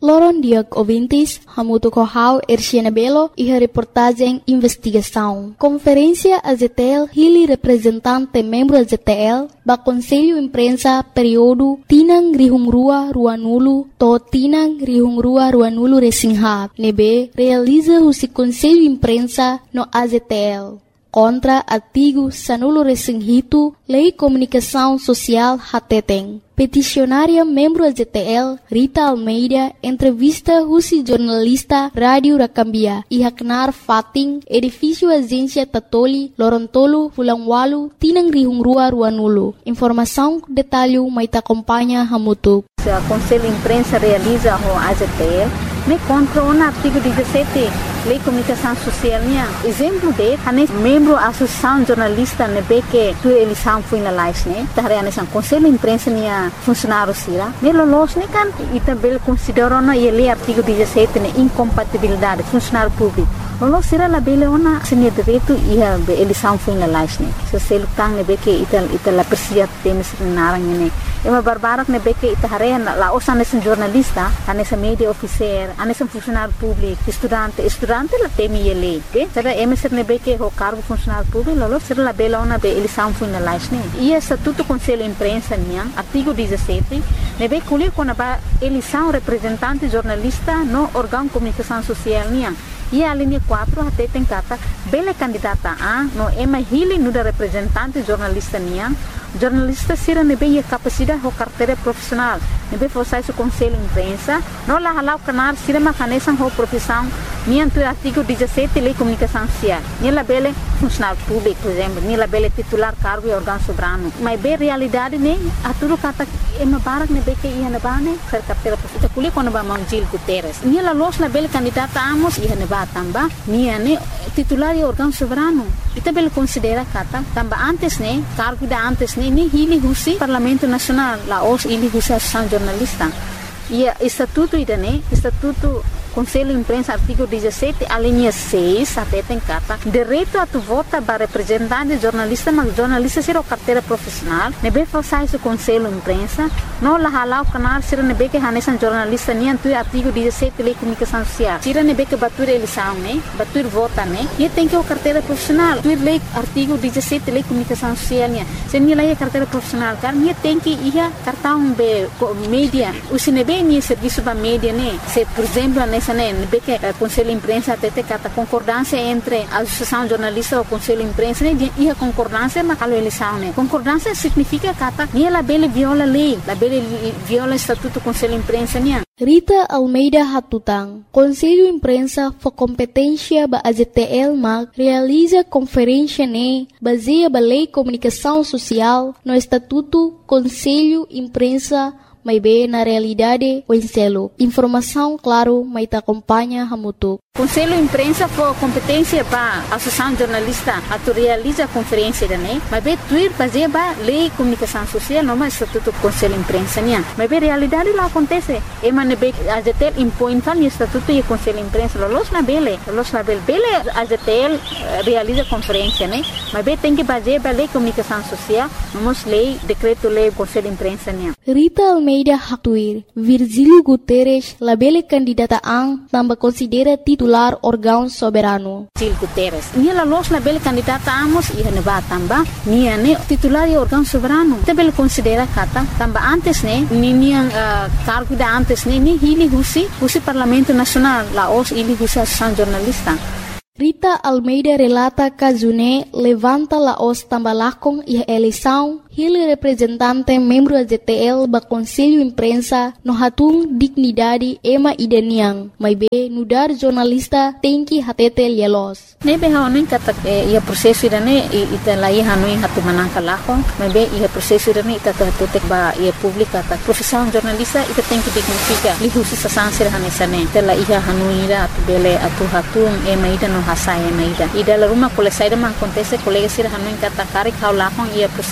Loron Diag ouvintes, Hamuto Kohau, Erciana Belo e a reportagem Investigação. Conferência AZTL, Hili representante membro AZTL, ba Conselho Imprensa período Tinang Rihungrua Ruanulu, to Tinang Rihungrua Ruanulu Resinghab, nebe realiza o Conselho Imprensa no AZTL. Contra artigo Sanulo Resinghito, Lei Comunicação Social Hateteng. Peticionária membro AZTL, Rita Almeida, entrevista Rusi jornalista Rádio Rakambia, Ihaknar Fating, edifício Agência Tatoli, Lorontolo, Fulangwalu, Tinang Rihungrua Ruanulu. Informação, detalhe, mas acompanha Hamutuk. O Conselho Imprensa realiza o AZTL, me contra o artigo 17, Lei Comunicação Social. Exemplo de, membro da Associação Jornalista, que tu eleição foi na live, o Conselho Imprensa funcionário sira, melolos kan e também consideram ele artigo 17 incompatibilidade funcionário público. Lolos sira la bele ona senia direito e a eleição foi na live, se se lutang que ita la persia temes narang ne. É uma barbara que nebe que ita la osa nesse jornalista, nesse media officer, nesse funcionário público, estudante la temi ele, ok? Será emeser nebe que o cargo funcionário público, lolos sira la bele ona be eleição foi na live, e estatuto Conselho Imprensa artigo 17, nebe que quando a eleição representante jornalista no órgão de comunicação social e a linha 4 até tem cata bela candidata a no ema hili no da representante jornalista jornalista sira nebe a capacidade ou carteira profissional nebe forçar o Conselho Imprensa no la halau canar sira macanesan ou profissão nianto artigo 17 Lei Comunicação Social nela bela funcionário público por exemplo nela bela titular cargo e órgão soberano mas bem realidade a tudo cata ema barak nebe que ia na bane ser carteira profissional kuli quando ba Gil Guterres nela los na bela candidata amos ia na tamba titular e órgão soberano e também considera kata tamba antes cargo da antes ni hili husi Parlamento Nacional la os hili husi Associação Jornalista e estatuto estatuto Conselho Imprensa artigo 17 a linha 6 até tem carta direito a tu vota para representante jornalista mas jornalista será carteira profissional nebe forçar o Conselho Imprensa não la halau canal será nebe que hanesan jornalista nem tu artigo 17 Lei Comunicação Social será nebe que batur eleição batur vota e tem que o carteira profissional tu lei artigo 17 Lei Comunicação Social se nem lei carteira profissional car nem tem que ia cartão be mídia o se nebe nem serviço para mídia se por exemplo nessa que o Conselho Imprensa até tem concordância entre a Associação Jornalista e o Conselho Imprensa e a concordância na eleição concordância significa que ela bela viola a lei ela bela viola o estatuto do Conselho Imprensa Rita Almeida Hatutang, Conselho Imprensa for competência ba AZTL mag realiza conferência baseia ba Lei Comunicação Social no Estatuto Conselho Imprensa mas bem na realidade o enselo. Informação, claro, mas te acompanha Hamutuk. Conselho Imprensa for competência para a Associação Jornalista a realiza a conferência mas bem tuir fazer ba Lei Comunicação Social não mais Estatuto Conselho Imprensa mas bem realidade lá acontece e man bem a ZTL impõe tal Estatuto e Conselho Imprensa los na bele a ZTL realiza conferência mas bem tem que fazer ba Lei Comunicação Social vamos lei decreto lei Conselho Imprensa Rita Almeida Hatuir, Virgílio Guterres, labele candidata ang tambah considera titular órgão soberano. Virgílio Guterres, nia los labele candidata amos ia neba tambah, nia titular e órgão soberano. Também considera kata tambah antes nia cargo da antes ni hili husi Parlamento Nacional, la os hili husi Associação Jornalista. Rita Almeida relata que June levanta la os tambalakong e a eleição ele representante membro da ZTL ba Conselho Imprensa no hatung dignidade ema ideniang mas be nudar jornalista tem que hatete lielos nebe haonin kata ia prosesso irane ita lai hanui hatu manangka lakong mas be ia prosesso irane ita tutek ba ia publika ta profissão jornalista ita tem que dignifica lihusi sasansir hanesane tela ia hanui ira atu bele atu hatung ema ida no hasai ema ida la rumah kole saida man acontece colega sir hanui kata karik hau lakong ia prosesso de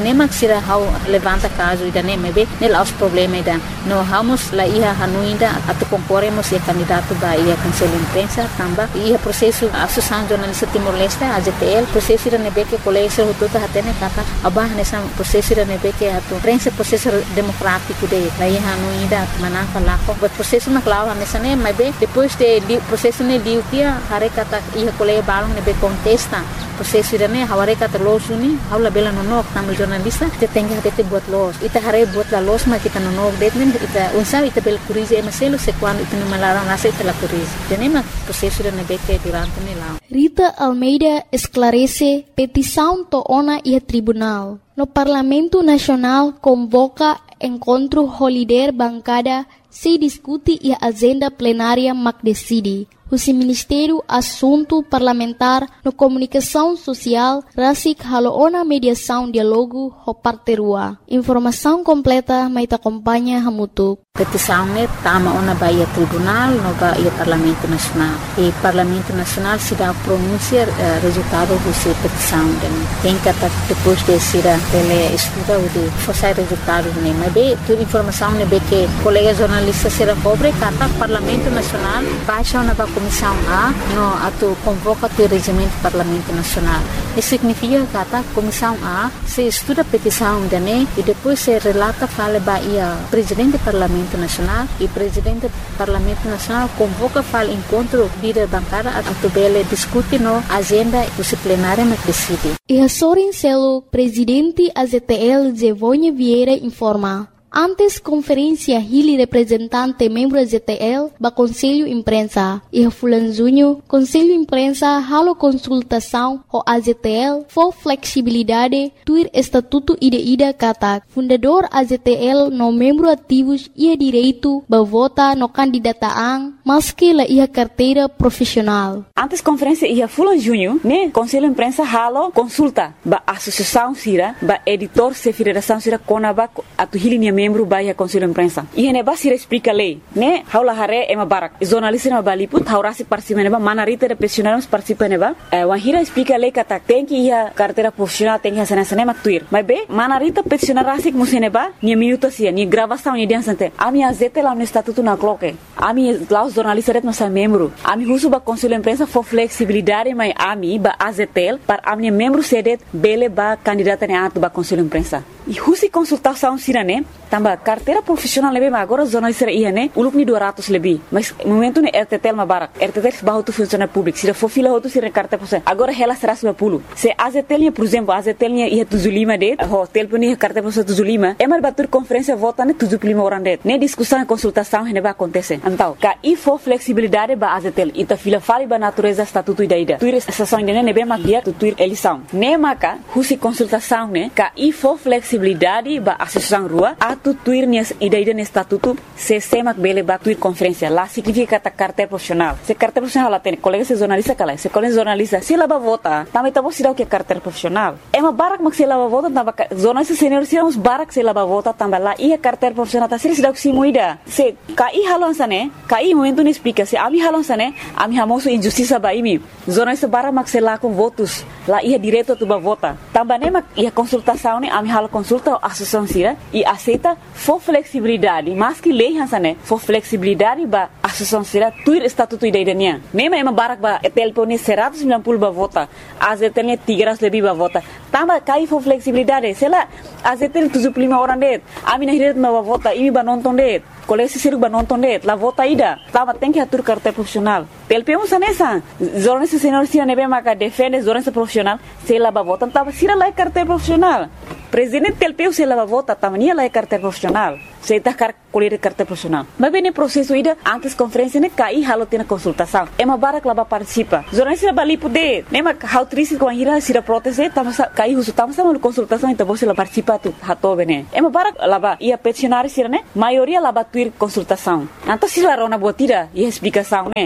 nem sira how levanta caso ida nem mebe nel aos problema ida no vamos lá ia hanuinda atu concorremos e candidato ba ia cancela imprensa tamba ia processo associação jornalista Timor-Leste AZTL processo ida nebe que colégio tudo hatene kata abah nessa processo ida nebe que atu prensa processo democrático de lá ia hanuinda manaka lako but processo na clava nessa nem mebe depois de processo ne liu dia hare kata ia colégio balong nebe contesta processo ida ne haware kata losuni haula bela nonok tamu jornalista te tenga te buat los ita hare buat la los ma kita nonok detmen ita unsa ita bel curize emaselo se quando ita no malaram nasa ita la curize tenema processo ida nebe que durante ne lá Rita Almeida esclarece petição toona e tribunal. No Parlamento Nacional convoca encontro holiday bancada se discute e a agenda plenária mac decide. O Ministério Assunto Parlamentar no Comunicação Social rasik haloona mediação diálogo ho parterua. Informação completa mai ta acompanha hamutuk. Petição ne tama ona baia tribunal no baia Parlamento Nacional. E Parlamento Nacional se dá pronunciar resultado dessa petição. Tem que depois de ser ele estuda o de forçar resultado ne. Mas bem, toda informação ne be que colega jornalista será pobre kata Parlamento Nacional baixa ona ba Comissão A no atu convoca o regimento do Parlamento Nacional. Isso significa que a Comissão A se estuda a petição de NE e depois se relata fala baia Presidente do Parlamento Nacional e Presidente do Parlamento Nacional convoca fala encontro líder bancada a tubele discute no agenda disciplinária na decide. E a Sorin Celo, Presidente AZTL Zevonha Vieira informa. Antes conferência Hili representante membro AZTL ba Conselho Imprensa e a Fulanzunho Conselho Imprensa halo consultação o AZTL for flexibilidade tuir estatuto ida kata fundador AZTL no membro ativos ia direito ba vota no candidataan maski la ia carteira profissional. Antes conferência ia Fulanzunho né Conselho Imprensa halo consulta ba associação sira ba editor se federação sira konaba atu Hili membro baia Conselho Imprensa. E ne ba sira explica lei, né? Haula hare ema barak. Jornalista na baliput haurasi participa neba manarita de profissionais participa neba. Wahira explica lei kata tem que ia carteira profissional tem que sana maktuir. Mas be manarita profissional rasik museneba ni minuto sia ni gravação ni diansante. Ami azete lá no estatuto na cloque. Ami lá os jornalistas no sa membro. Ami husu ba Conselho Imprensa for flexibilidade mai ami ba azetel para ami membro sedet bele ba candidata ne atu ba Conselho Imprensa. E husi consultação sira né? Tamba carteira profissional lebih agora jornalista ia né? Uluk ni 200 lebih. Mas momento ne RTTL mabarak. RTTL bahu tu funciona público. Sira for fila hotu sira carteira profissional. Agora ela será 10. Se AZTL por exemplo, AZTL ia 75 det. Hotel pun ia carteira profissional 75. Emar batur conferência vota ne 75 orang det. Ne discussão e consultação ne ba acontece. Então, ka e for flexibilidade ba AZTL. Ita fila fali ba natureza estatuto ida. Tuir sessão ne ne be magia tuir eleição. Ne maka husi consultação ne ka e for flexibilidade ba associação rua atu tuir nias ida ne estatuto se semak bele ba tuir conferência lá significa kata carteira profissional. Se carteira profissional lá tem colega se jornalista kala. Se colega jornalista se lá ba vota. Também tá você dá o que carteira profissional. É uma barak mak se lá ba vota tamba jornalista senior se uns barak se lá ba vota tamba lá ia carteira profissional tá se dá o que muida. Se kai halonsa ne kai momento ne explica se ami halonsa ne ami hamoso injustiça ba imi. Jornalista barak mak se lá com votos lá ia direto tu ba vota. Tamba ne mak ia consultação ne ami halo consulta a associação sira e aceita for flexibilidade mas que lei hansane for flexibilidade ba associação sira tuir estatuto ida idania nema ema barak ba telpone 190 ba vota azetene 300 lebih ba vota tamba kai for flexibilidade sela azetene 75 orang det ami nahiret ba vota imi ba nonton det kolesi siru ba nonton det la vota ida tamba tem que atur carteira profissional telpemos anessa jornalista senior sira nebe maka defende jornalista profissional sela ba vota tamba sira la carteira profissional presidente telpeu se la vota tamania la carteira profissional se tá colher carteira profissional mas bem processo ida antes conferência ne kai halo tina consultação é uma barak lá participa jornalista bali poder nema how triste com a ira sira proteste tama kai husu tama sama consultação então você lá participa tu hato bene é uma barak lá ia peticionar sira ne maioria lá tuir consultação então se lá rona botira e explicação ne bem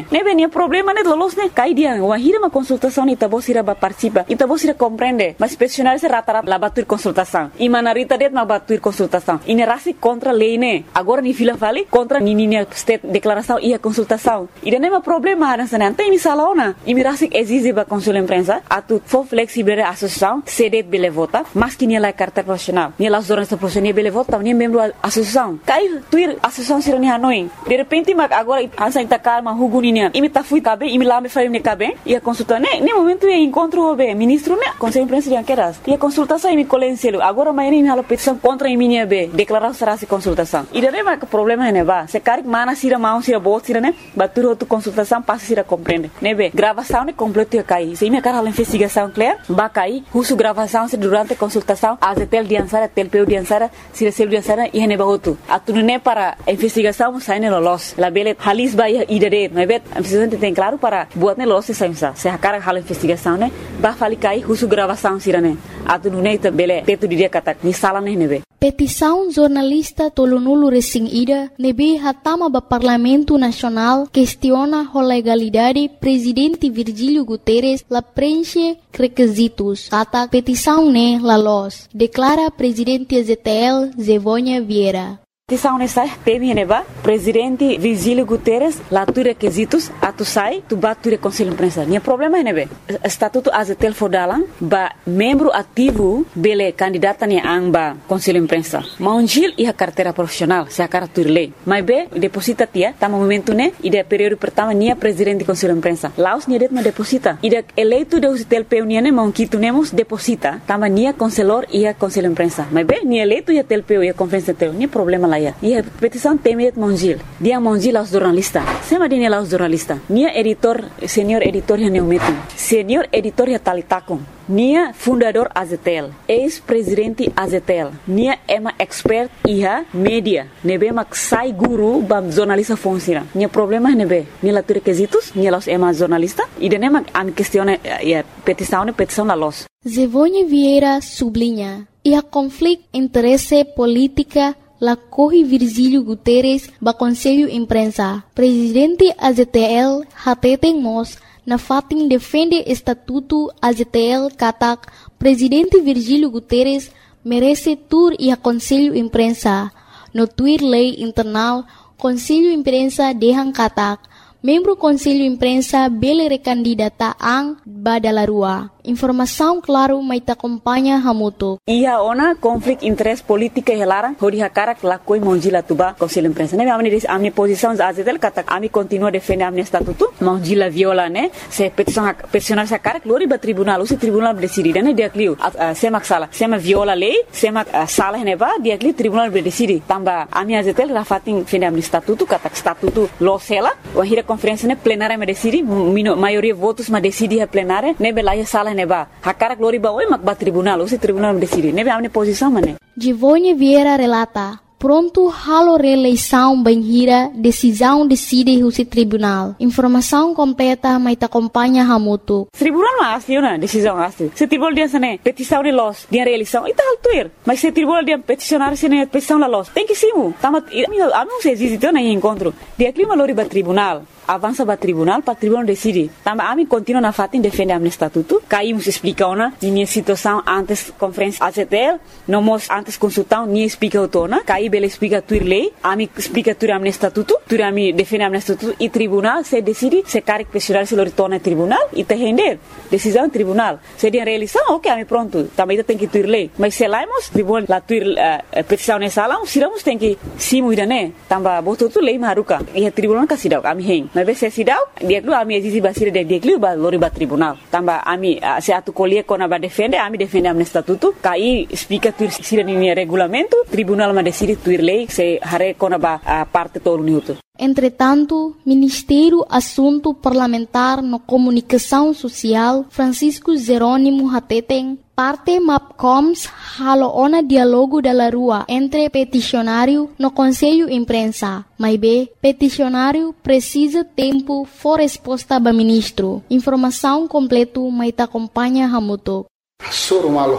Minha problema né lolos né cai dia uma hira uma consultação e tabo sira ba participa e tabo sira compreende mas peticionário se rata la batur consultação e manarita det ma batur consultação e nerasi contra lei né agora ni fila vale contra ni state declaração e a consultação e não é problema nessa né tem misalona e mirasi exige ba consul imprensa atu for flexible associação cede bele vota mas que ni la carta profissional ni la jornalista profissional bele vota ni membro associação cai tuir associação sira ni hanoi de repente mas agora ansa ita calma huguninia e me tá fui cabe e me lá me falei ne cabe e a consulta né nem momento é encontro o ministro né conselho imprensa de anqueras e a consultação e me colenselo agora amanhã me hala petição contra a minha b declarar será se consultação e daí mas o problema é né ba se cari mana sira mão sira bot sira né batur outra consultação passa sira compreende né be gravação né completo e cai se me cara a investigação clear ba cai husu gravação se durante a consultação a tel de ansara tel peu de ansara sira selo de ansara e ne ba outro atu né para a investigação sai ne los la bele halis ba e dere mas bet a investigação tem claro para buat ne los se a cara hala investigação né ba fali cai husu gravação sira né atu né bele teto de dia kata ni sala né be petição jornalista tolonulu recém ida nebe hatama ba Parlamento Nacional questiona a legalidade presidente Virgílio Guterres la preenche requisitos ata petição ne la los declara presidente ZTL Zevônia Vieira. Petição nessa teme neba presidente Virgílio Guterres lá tu requisitos atu sai tu batu conselho imprensa nem problema é nebe estatuto azetel fodalan ba membro ativo bele candidata ni amba conselho imprensa maunjil e a carteira profissional se a carta lei mas be deposita tia tá momento né e de período pertama nia presidente conselho imprensa laos nia det ma deposita e de eleito de azetel peunia ne monquito nemos deposita tama nia conselor e a conselho imprensa mas be nia eleito e a tel peu e a conferência tel nem problema lá e a petição temet Mongil dia Mongil aos jornalista sema dia aos jornalista nia editor senior editor ya neumetum senior editor ya talitakon nia fundador Azetel ex-presidente Azetel nia ema expert iha media nebe mak sai guru bam jornalista funciona nia problema nebe nia la requisitos nia los ema jornalista e dene mak am questione ya petição la los Zevônia Vieira sublinha e a conflito interesse política la corre Virgílio Guterres ba Conselho Imprensa. Presidente AZTL hateten mos na fatin defende estatuto AZTL katak Presidente Virgílio Guterres merece tur e a Conselho Imprensa. No tuir lei internal Conselho Imprensa dehan katak membro Conselho Imprensa bele recandidata ang badalarua. Informação claro mai ta acompanha hamuto. Ia ona conflito interesse política helarang hori hakara lakoi monjila tuba Conselho Imprensa. Ne amni posição azetel kata ami continua defender amni estatuto monjila viola ne se peticionar sa cara glori ba tribunal o tribunal decide ne dia clio semak sala sema viola lei semak sala ne ba dia clio tribunal decide tamba ami azetel rafatin defender amni estatuto kata estatuto losela o hira conferência ne plenária me decide maioria votos ma decide a plenária ne belaia sala neba hakara glori ba oi mak ba tribunal o tribunal decide nebe amne posição mane Zevônia Vieira relata pronto halo reeleição banhira decisão decide o tribunal informação completa mai ta acompanha hamuto tribunal ma asli na decisão asli se tribunal dia sane petição de los dia reeleição e tal tuir mas se tribunal dia peticionar sene petição la los tem que simu tamat ami se existe na encontro dia clima lori ba tribunal avança para tribunal decide. Também a mim continua na fatin defender a estatuto. Caímos explica ona minha situação antes conferência AZTL, não mos antes consultão nem explica outona. Caí bela explica tuir lei, a mim explica tuir a estatuto, tuir a mim defende a estatuto e tribunal se decide se cara que pessoal se retorna tribunal e te render decisão tribunal. Se de realização, ok, a mim pronto. Também tem que tuir lei, mas se laimos tribunal la tuir petição nessa sala, siramos tem que simu idane. Também botou tu lei maruca e a tribunal casidau a mim mas se sidau dia lu ami exisi basira dia lu ba lori ba tribunal tamba ami se atu colie kona ba defende ami defende am estatuto kai explica tu sira ni regulamento tribunal ma decide tuir lei se hare kona ba parte todo minuto. Entretanto, Ministério Assunto Parlamentar no Comunicação Social Francisco Jerônimo Hateten parte MAPCOMS haloona diálogo da rua entre peticionário no Conselho Imprensa. Mas B, peticionário precisa tempo for resposta ba ministro. Informação completo mai ta acompanha hamuto. Sorumal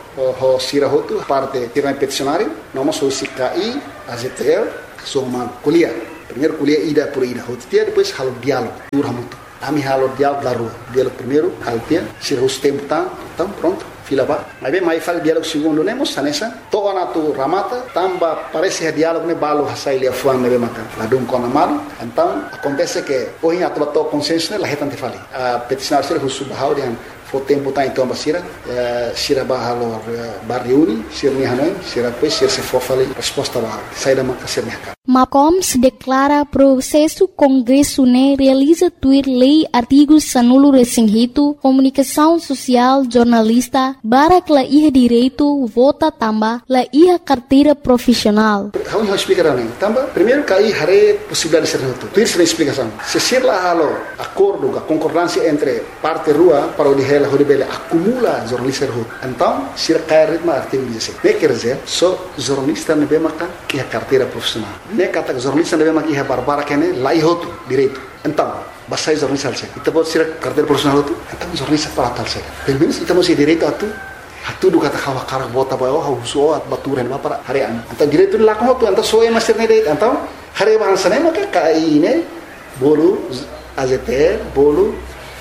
ho sirahotu parte tirang peticionário, noma so CKI, AZTL, sorumal kuliah. Primeiro colher ida por ida, roteia, depois halo diálogo, dura muito. Ami halo diálogo da rua, diálogo primeiro, haltia, se o tempo tá, então pronto. Fila ba, mas bem mais fala diálogo segundo né, moça nessa, toda na tu ramata, tamba parece que diálogo né balo hasai lia fuan né maka, lá dum com amado, então acontece que hoje a tua consciência né, lá retante fali, a peticionar ser o subhau de for tempo tá então basira, sira ba halo barriuni, sira ni hanoi, sira depois sira se for fali resposta ba, sai da maka ser mercado. MACOMS declara processo Congresso né realiza tuir lei artigos sanulo resinghito, comunicação social, jornalista, barak la iha direito, vota tamba, la iha carteira profissional. Vamos explicar né? Tamba, primeiro cai hare possibilidade de ser noto. Tuir sem explicação. Se ser lá halo acordo, a concordância entre parte rua para o dihela horibele acumula jornalista rua. Então, se cai ritmo artigo 16. Ne quer dizer, só jornalista ne bemaka iha carteira profissional. Ne kata jornalista ne bemaka iha barbara kene lá ihoto direito. Então, basta jornalista alse. Ita pode ser carteira profissional tu. Então jornalista para tal se. Pelo menos ita mesti direito atu. Atu do kata kawa karak bota ba oh huso at baturen ba para harian. Então direito la ko tu então so é master ne direito. Então hari bahasa ne maka kai ne bolu AZT bolu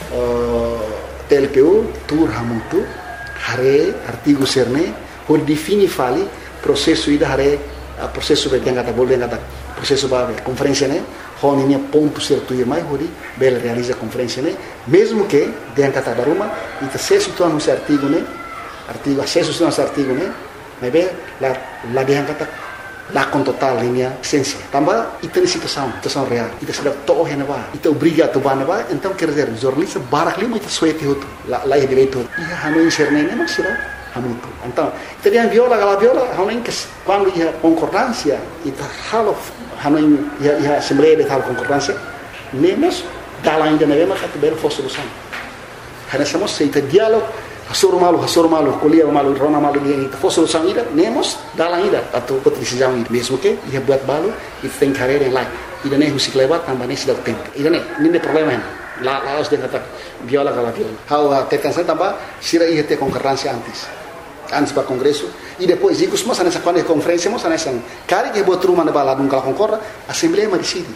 TLPU tur hamutu hari artigo serne ho defini fali processo ida hari processo be kata bolu kata processo ba conferência ne honi ponto certo e mais hori bela realiza conferência né mesmo que dentro kata daruma ita se situam no artigo né artigo acesso ao artigo né mas bem lá dentro kata lá com total linha essência também ita situação real ita sudah toh hena ba ita obriga tu ba ba então quer dizer jornalista barak lima ita suete hotu lá é direito ia hanu inserne né mas será hamutu então ita dia viola hanu que quando ia concordância ita halo hanu ia assembleia de tal concordância nemos dala ainda na mesma categoria for solução hana somos seita diálogo hasor malu kuliah malu rona malu dia itu for solução ida nemos dala ainda atau decisão ida mesmo que ia buat balu itu tem carreira em lá ida nem musik lewat tambah nem sudah tempo ida nem problema lá os dia kata viola how tekan saya tambah sira ia ter concordância antes para congresso e depois ikut semua nessa quando conferência semua nessa cari que buat rumah na bala nunca concorda assembleia decide.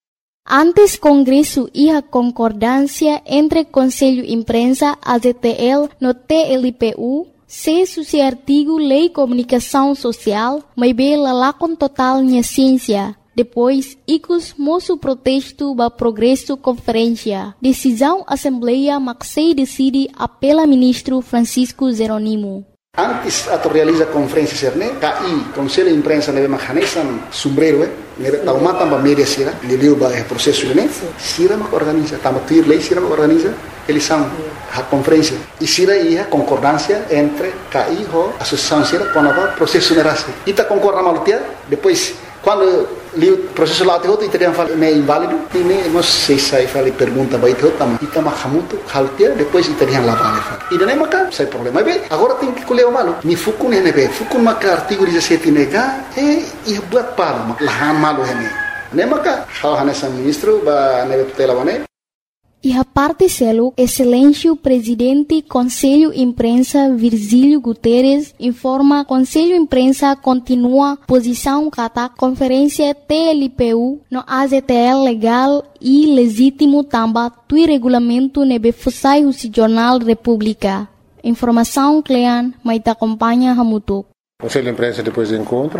Antes Congresso iha concordância entre Conselho Imprensa, AZTL, no TLPU, se suci artigo Lei Comunicação Social, mas bela lá com total minha ciência. Depois, icus moço protesto ba progresso conferência. Decisão Assembleia Maxei decide apela ministro Francisco Zeronimo. Antes atau realiza conferência serne, KI Conselho de Imprensa nebe mahanesan sombrero nebe tauma tamba media sira, liliu ba processo ne, sira mak organiza, tamba tuir lei sira mak organiza, eles são a conferência. E sira ia concordância entre KI ho associação sira com a processo nerase. Ita concorda malutia, depois quando o processo lá tem italiano fala é inválido e nem nós sei fala pergunta vai ter também ita mahamuto haltia depois italiano lá vale fala e nem maca sai problema bem agora tem que colher o malo ni fukun nebe fukun maca artigo 17 nega e buat pala lahan malo hene nem maca hal hanesa ministro ba nebe tutela bane. E a parte selo, excelência presidente Conselho Imprensa Virgílio Guterres informa Conselho Imprensa continua posição kata conferência TLPU no AZTL legal e legítimo tamba tui regulamento nebe fusai o Jornal República. Informação Clean, mas acompanha Hamutuk. Conselho de Imprensa depois do encontro,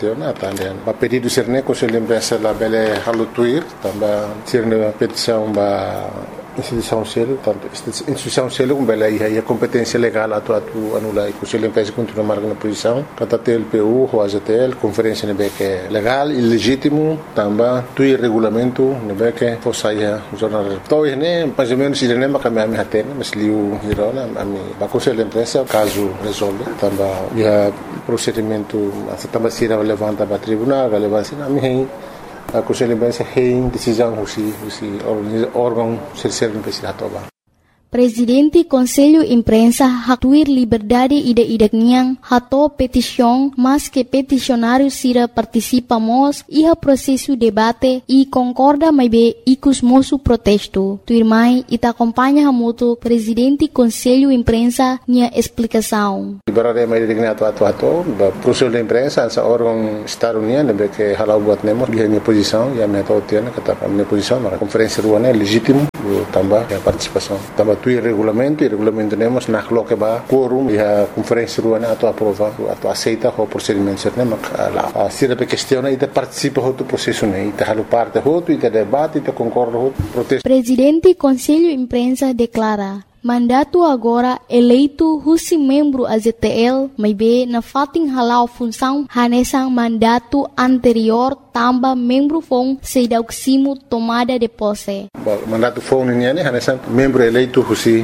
a pedido de Serne, Conselho de Imprensa lá bele halutuir, também Serne a petição da instituição selo, tanto instituição selo como bele aí a competência legal atu anula e Conselho de Imprensa continua marcando posição, kata TLPU, o AZTL, conferência nebe que legal e legítimo, também tui regulamento nebe que fosse aí o jornal. Então né, mais ou menos se nem mais caminhar a ter, mas liu hirona a mim, a Conselho de Imprensa caso resolve, também já procedimento também se levanta para tribunal, relevância na minha a Conselho de Imprensa tem decisão se órgão ser não precisa tomar. Presidente Conselho Imprensa hatuir liberdade ida-idakniang hato petisyong mas que peticionário sira participamos iha processo debate e concorda mai be ikus mosu protesto. Tuirmai ita acompanha hamuto Presidente Conselho Imprensa nia explicação. Liberdade mai idakni atu Conselho Imprensa sa órgão Estado-União que halau buat nemos dia minha posição e a minha totiana kata minha posição na conferência ruana é legítimo tambah a participação tambah tu regulamento temos na que ba quorum e a conferência ruana atu aprova atu aceita o procedimento certo mak la sira pe questiona e participa do processo né e halu parte e debate e concorda protesto. Presidente Conselho Imprensa declara mandato agora eleito husi membro AZTL may be na fating halau função hanesang mandato anterior tamba membro fong seidauksimo tomada de posse. Mandato fong niya ni hanesang membro eleito husi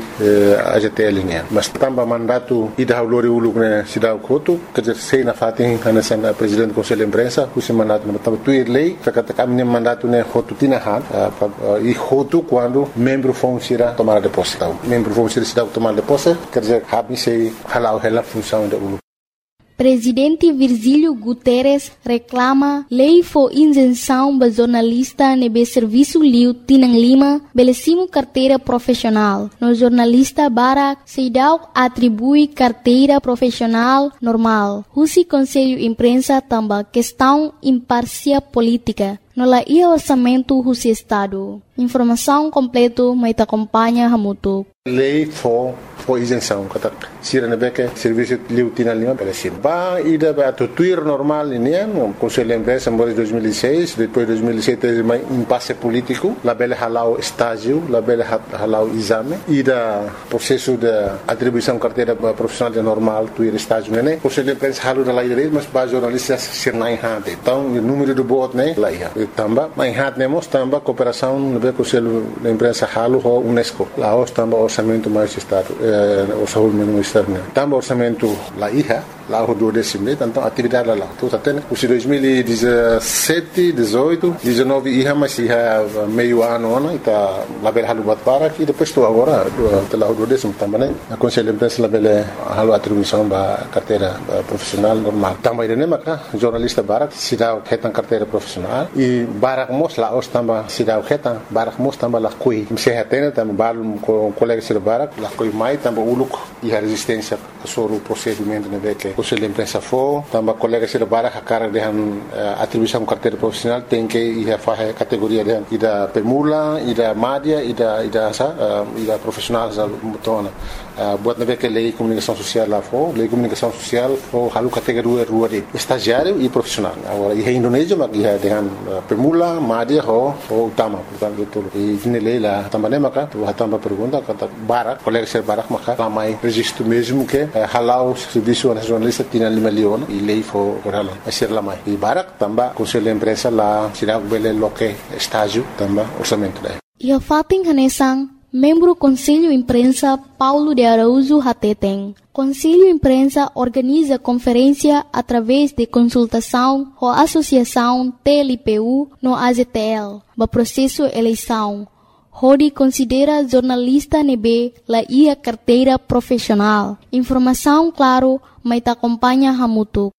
AZTL niya. Mas tamba mandato ida haulori uluk na sidaw koto kajer sei na fating hanesang presidente Conselho Imprensa husi mandato na tamba tuir lei kakata kami mandato ne hotu tinahan e hotu quando membro fong sira tomada de posse. Vamos ser cidade tomar de posse, quer dizer, se halau ela função da ULU. Presidente Virgílio Guterres reclama lei for isenção ba jornalista nebe serviço liu Tinang Lima belecimo carteira profissional. No jornalista Barak Seidau atribui carteira profissional normal. Husi Conselho Imprensa tamba questão imparcial política. No la ia orçamento husi Estado. Informação completo mai te acompanha hamutu. Lei for isenção kata sira nebeke serviço liu Tinang Lima belecim. Ba ida ba tuir normal ini no Conselho Imprensa em 2006, depois 2007 teve mais impasse político, la bele halau estágio, la bele halau exame, ida processo de atribuição carteira profissional de normal tuir estágio né. Conselho Imprensa halu da lei direito, mas ba jornalistas sirnai hante. Então o número do voto né lá ia. Tamba mai hat nemos tamba cooperação no Conselho da Imprensa halu ho UNESCO. Lá os tamba orçamento mais estado, orçamento externo. Tamba orçamento lá ia, lá o do décimo, então atividade lá. Tudo até né. Os 2017, 18, 19 ia mas ia meio ano né, tá lá bela halu bat para e depois tu agora lá o do décimo tamba né. A Conselho da Imprensa lá bela halu atribuição ba carteira profissional normal. Tamba ide né maka jornalista barak sidau hetan carteira profissional e barak mos lá os tamba sidau hetan barak mos tamba lá kui se hetena tamba balum com colega sir barak lá kui mai tamba uluk e a resistência sobre o procedimento né que o Conselho da Imprensa for tamba colega sir barak a cara de atribuição carteira profissional tem que ir a fazer categoria de ida permula ida madia ida profissional za mutona buat nabe que lei comunicação social lá for lei comunicação social for halu categoria rua de estagiário e profissional agora e Indonésia mas ia dengan permula madia ho utama portanto tudo e nele lá também maka tu hatamba pergunta kata barak colega ser barak maka ramai registro mesmo que halau serviço nacionalista tinha 5 milhões e lei for halau ser lá mais e barak tamba Conselho da Imprensa lá sirag bele loke estágio tamba orçamento daí ia fating hanesang membro Conselho Imprensa Paulo de Araújo Hateteng. Conselho Imprensa organiza conferência através de consultação ou associação TLPU no AZTL, no processo eleição. Rodi considera jornalista nebe la ia carteira profissional. Informação claro, mas te acompanha hamutu.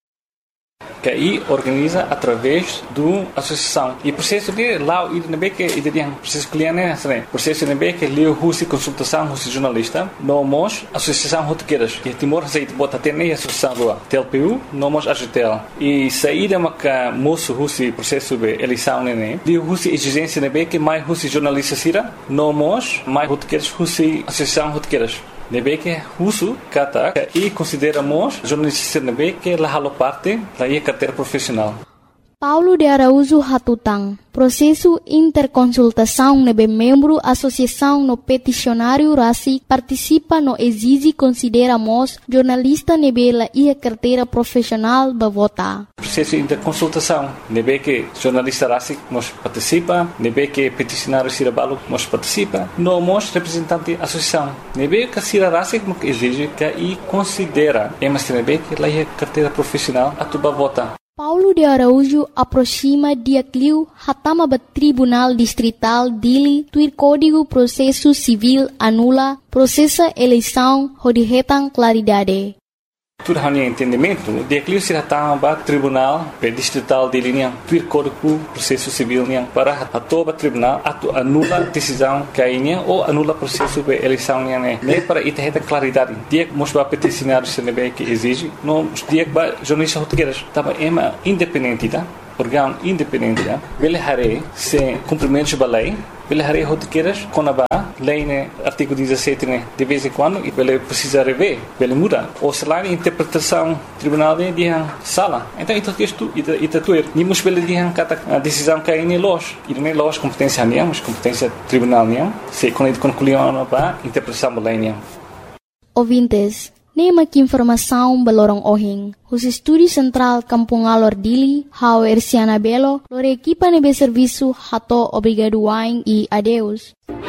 Que aí organiza através do associação e processo de lá e de que e de processo cliente né processo de que leu husi consultação husi jornalista nomos associação rotequeiras que Timor aceita bota até nem associação rua TLPU nomos AGTL e saída maca moço husi processo de eleição né leu husi exigência de que mais husi jornalista sira nomos mais rotequeiras husi associação rotequeiras nebe que uso kata e consideramos jornalista nebe que la halo parte da ia carteira profissional. Paulo de Araújo Hatutang. Processo interconsultação nebe membro associação no peticionário RACI participa no exige consideramos jornalista nebe la ia carteira profissional ba vota. Processo interconsultação nebe que jornalista RACI nos participa, nebe que peticionário Sirabalo nos participa, nós representante associação nebe que Sira RACI nos exige que e considera mas nebe que la ia carteira profissional a tuba vota. Paulo de Araújo aproxima dia cliu hatama ba Tribunal Distrital Dili tuir Código Processo Civil anula processa eleição rodihetang claridade. Tudo hanya entendimento, dia cliu se hatama ba Tribunal Distrital Dili niang tuir Código Processo Civil niang para atoba tribunal atu anula decisão kainya ou anula processo de eleição niang ne para ita claridade. Dia mos ba peticionário se nebe que exige, no dia ba jornalista hotqueiras tava ema independente tá? Órgão independente tá? Vele hare se cumprimentos ba lei, vele hare hotqueiras conaba lei né artigo 17 né de vez em quando e vele precisa rever, vele muda ou se lá interpretação tribunal de dia sala. Então isso ita tuer ni mos vele dia kata decisão kainya los, e não é los competência niang, mas competência tribunal niang, se quando concluiu ba interpretação ba lei niang. Ouvintes, nema que informação balorong ohing. Os estúdios central Kampung Alor Dili, hao Erciana Belo, lor equipa nebe serviço hato obrigado wain e adeus.